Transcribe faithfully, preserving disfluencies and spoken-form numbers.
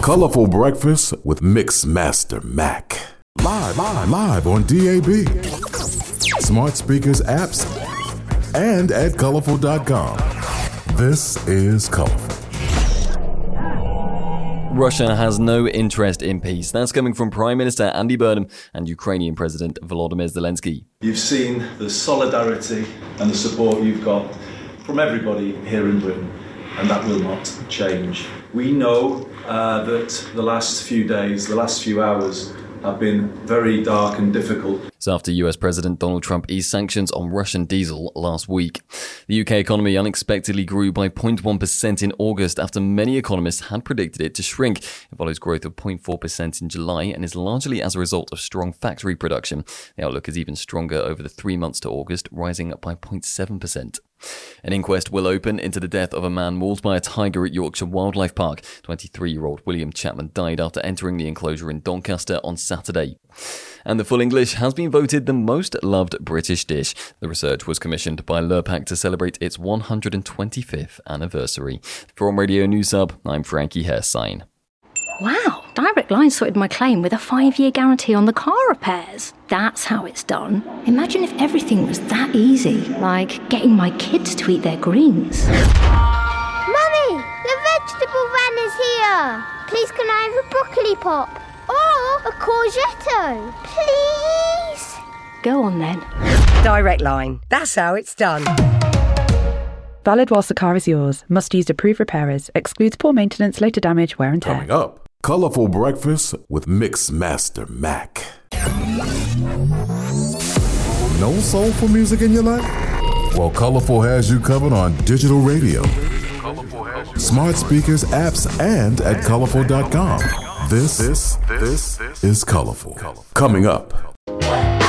Colorful Breakfast with Mix Master Mac. Live, live, live on D A B, smart speakers, apps, and at colorful dot com. This is Colorful. Russia has no interest in peace. That's coming from Prime Minister Andy Burnham and Ukrainian President Volodymyr Zelensky. You've seen the solidarity and the support you've got from everybody here in Britain, and that will not change. We know uh, that the last few days, the last few hours have been very dark and difficult. It's after U S President Donald Trump eased sanctions on Russian diesel last week. The U K economy unexpectedly grew by zero point one percent in August after many economists had predicted it to shrink. It follows growth of zero point four percent in July and is largely as a result of strong factory production. The outlook is even stronger over the three months to August, rising up by zero point seven percent. An inquest will open into the death of a man mauled by a tiger at Yorkshire Wildlife Park. twenty-three-year-old William Chapman died after entering the enclosure in Doncaster on Saturday. And the full English has been voted the most loved British dish. The research was commissioned by Lurpak to celebrate its one hundred twenty-fifth anniversary. From Radio News Hub, I'm Frankie Hersign. Wow, Direct Line sorted my claim with a five-year guarantee on the car repairs. That's how it's done. Imagine if everything was that easy, like getting my kids to eat their greens. Mummy, the vegetable van is here. Please can I have a broccoli pop? Or a courgette? Please? Go on then. Direct Line. That's how it's done. Valid whilst the car is yours. Must use approved repairers. Excludes poor maintenance, later damage, wear and tear. Coming up, Colorful Breakfast with Mix Master Mac. No soulful music in your life? Well, Colorful has you covered on digital radio, smart speakers, apps, and at colorful dot com. This, this, this is Colorful. Coming up